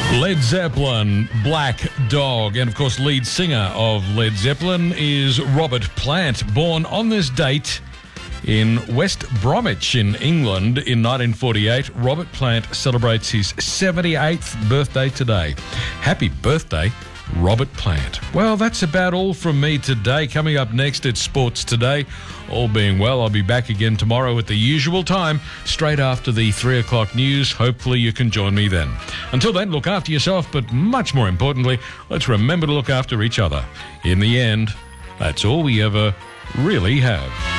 Led Zeppelin, Black Dog. And of course, lead singer of Led Zeppelin is Robert Plant, born on this date in West Bromwich in England in 1948. Robert Plant celebrates his 78th birthday today. Happy birthday, Robert Plant. Well, that's about all from me today. Coming up next, it's Sports Today. All being well, I'll be back again tomorrow at the usual time, straight after the 3 o'clock news. Hopefully you can join me then. Until then, look after yourself, but much more importantly, let's remember to look after each other. In the end, that's all we ever really have.